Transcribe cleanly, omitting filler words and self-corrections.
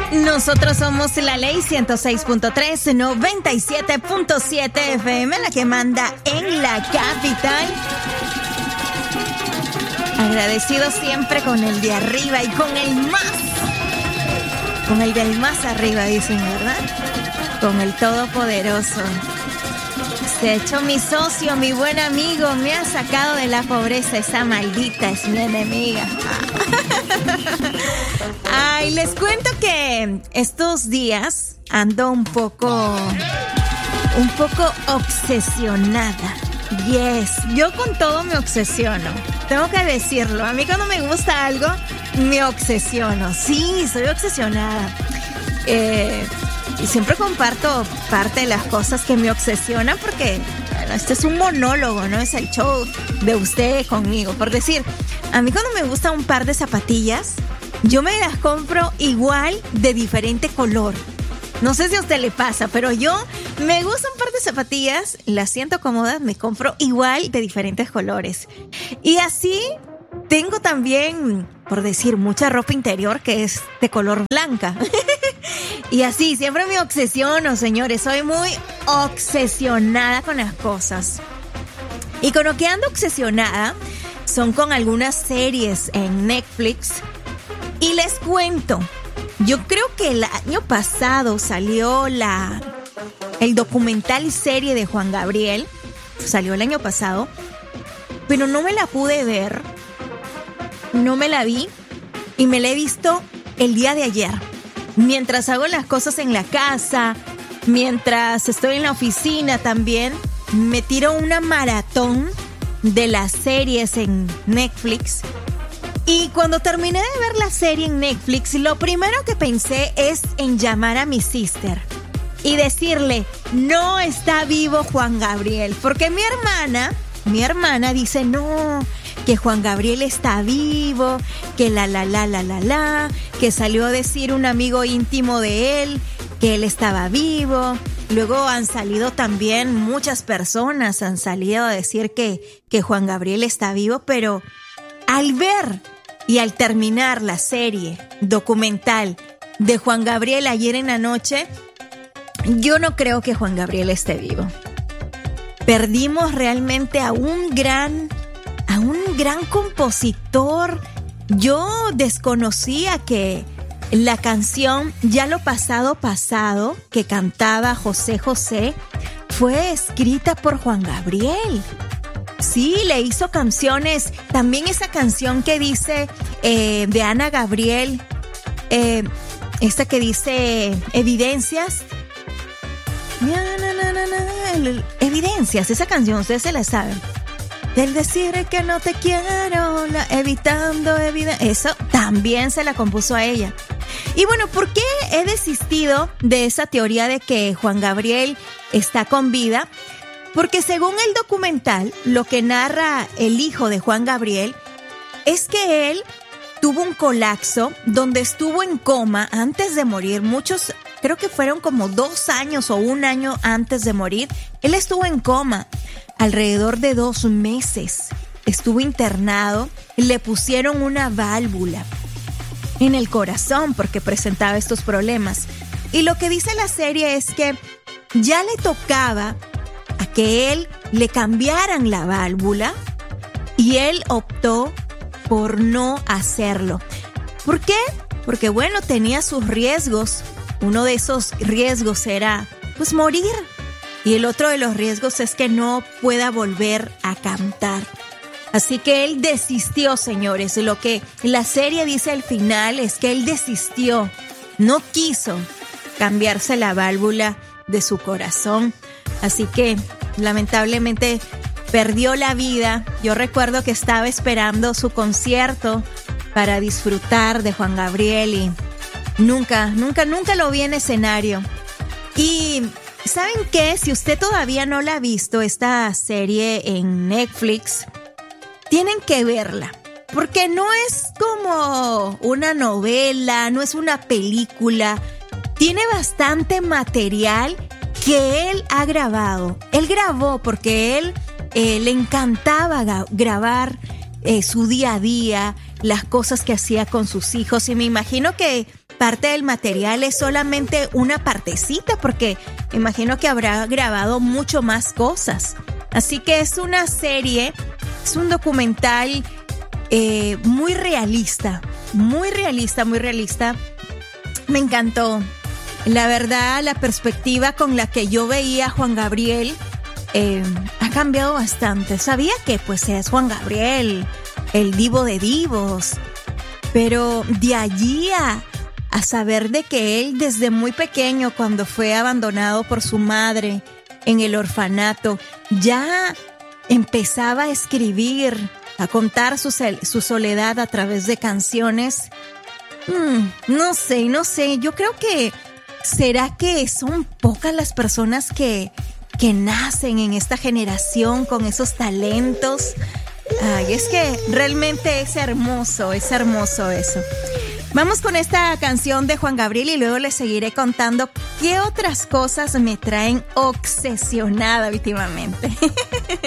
Nosotros somos La Ley 106.3, 97.7 FM, la que manda en la capital. Agradecido siempre con el de arriba y con el del más arriba, dicen, ¿verdad? Con el Todopoderoso. Se ha hecho mi socio, mi buen amigo, me ha sacado de la pobreza. Esa maldita es mi enemiga. Ay, les cuento que estos días ando un poco obsesionada. Yes, yo con todo me obsesiono. Tengo que decirlo. A mí cuando me gusta algo, me obsesiono. Sí, soy obsesionada. Y siempre comparto parte de las cosas que me obsesionan porque, bueno, este es un monólogo, ¿no? Es el show de usted conmigo. Por decir, a mí cuando me gusta un par de zapatillas, yo me las compro igual de diferente color. No sé si a usted le pasa, pero yo me gusta un par de zapatillas, las siento cómodas, me compro igual de diferentes colores. Y así tengo también, por decir, mucha ropa interior que es de color blanca. Y así, siempre me obsesiono, señores. Soy muy obsesionada con las cosas. Y con lo que ando obsesionada son con algunas series en Netflix. Y les cuento, yo creo que el año pasado salió el documental y serie de Juan Gabriel. Salió el año pasado, pero no me la pude ver. No me la vi y me la he visto el día de ayer. Mientras hago las cosas en la casa, mientras estoy en la oficina también, me tiro una maratón de las series en Netflix. Y cuando terminé de ver la serie en Netflix, lo primero que pensé es en llamar a mi sister y decirle, no está vivo Juan Gabriel. Porque mi hermana dice, no, que Juan Gabriel está vivo, que que salió a decir un amigo íntimo de él, que él estaba vivo. Luego han salido también muchas personas, han salido a decir que Juan Gabriel está vivo, pero al ver y al terminar la serie documental de Juan Gabriel ayer en la noche, yo no creo que Juan Gabriel esté vivo. Perdimos realmente a un gran compositor. Yo desconocía que la canción Ya lo pasado, que cantaba José José, fue escrita por Juan Gabriel. Sí, le hizo canciones. También esa canción que dice de Ana Gabriel, esta que dice Evidencias. Evidencias, esa canción, ustedes se la saben. Del decir que no te quiero, evitando evidencia. Eso también se la compuso a ella. Y bueno, ¿por qué he desistido de esa teoría de que Juan Gabriel está con vida? Porque según el documental, lo que narra el hijo de Juan Gabriel es que él tuvo un colapso donde estuvo en coma antes de morir. Muchos, creo que fueron como 2 años o 1 año antes de morir. Él estuvo en coma alrededor de 2 meses. Estuvo internado, le pusieron una válvula en el corazón porque presentaba estos problemas. Y lo que dice la serie es que ya le tocaba a que él le cambiaran la válvula y él optó por no hacerlo. ¿Por qué? Porque bueno, tenía sus riesgos. Uno de esos riesgos era pues morir. Y el otro de los riesgos es que no pueda volver a cantar. Así que él desistió, señores. Lo que la serie dice al final es que él desistió. No quiso cambiarse la válvula de su corazón. Así que lamentablemente perdió la vida. Yo recuerdo que estaba esperando su concierto para disfrutar de Juan Gabriel y nunca lo vi en escenario. Y ¿saben qué? Si usted todavía no la ha visto, esta serie en Netflix, tienen que verla. Porque no es como una novela, no es una película. Tiene bastante material que él ha grabado. Él grabó porque él le encantaba grabar su día a día, las cosas que hacía con sus hijos. Y me imagino que parte del material es solamente una partecita, porque imagino que habrá grabado mucho más cosas. Así que es una serie, es un documental muy realista, muy realista, muy realista. Me encantó. La verdad, la perspectiva con la que yo veía a Juan Gabriel ha cambiado bastante. Sabía que pues es Juan Gabriel, el divo de divos, pero de allí a saber de que él desde muy pequeño, cuando fue abandonado por su madre en el orfanato, ya empezaba a escribir, a contar su soledad a través de canciones. No sé, yo creo que ¿será que son pocas las personas que nacen en esta generación con esos talentos? Ay, es que realmente es hermoso eso. Vamos con esta canción de Juan Gabriel y luego les seguiré contando qué otras cosas me traen obsesionada últimamente.